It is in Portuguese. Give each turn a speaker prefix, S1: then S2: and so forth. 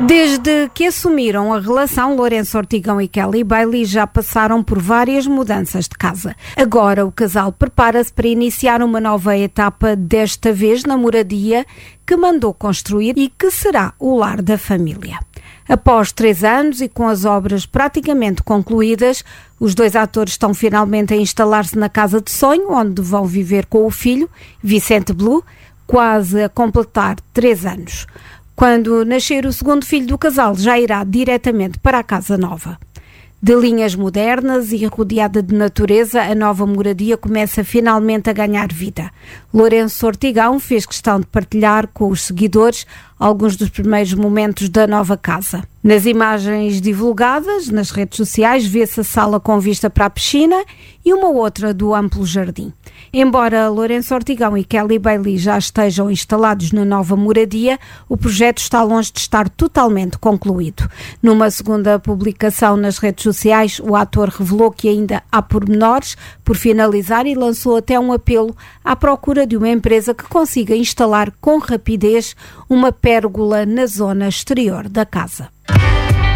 S1: Desde que assumiram a relação, Lourenço Ortigão e Kelly Bailey já passaram por várias mudanças de casa. Agora o casal prepara-se para iniciar uma nova etapa, desta vez na moradia que mandou construir e que será o lar da família. Após 3 anos e com as obras praticamente concluídas, os 2 atores estão finalmente a instalar-se na casa de sonho, onde vão viver com o filho, Vicente Blue, quase a completar 3 anos. Quando nascer o segundo filho do casal, já irá diretamente para a casa nova. De linhas modernas e rodeada de natureza, a nova moradia começa finalmente a ganhar vida. Lourenço Ortigão fez questão de partilhar com os seguidores alguns dos primeiros momentos da nova casa. Nas imagens divulgadas nas redes sociais, vê-se a sala com vista para a piscina e uma outra do amplo jardim. Embora Lourenço Ortigão e Kelly Bailey já estejam instalados na nova moradia, o projeto está longe de estar totalmente concluído. Numa segunda publicação nas redes sociais, o ator revelou que ainda há pormenores por finalizar e lançou até um apelo à procura de uma empresa que consiga instalar com rapidez uma pérgola na zona exterior da casa.